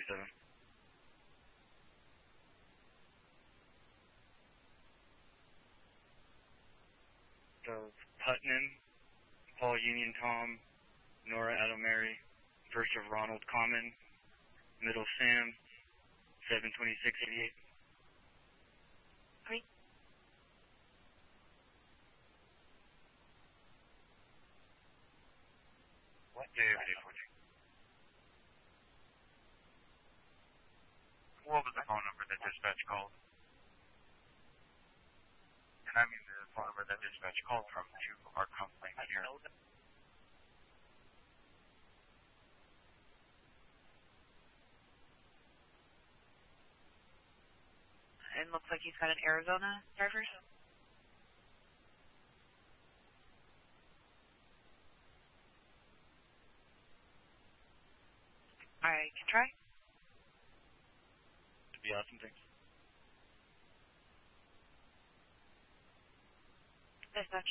37. So Putnam, Paul Union Tom, Nora Adam Mary, first of Ronald Common, middle Sam, 72688. Great. What day of day 14? What was the phone number that dispatch called? And I mean the phone number that dispatch called from to our complaint here. It looks like he's got an Arizona driver's. I can try. To be awesome, thanks. Dispatch.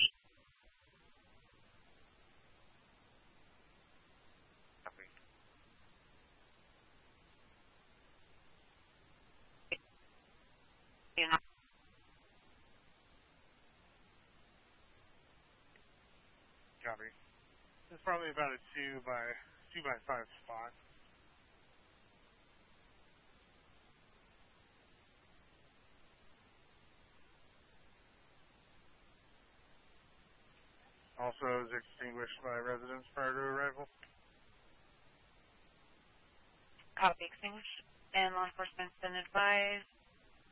Copy. Yeah. Copy. It's probably about a 2 by 5 spot. Also is extinguished by residents prior to arrival. Copy extinguished. And law enforcement's been advised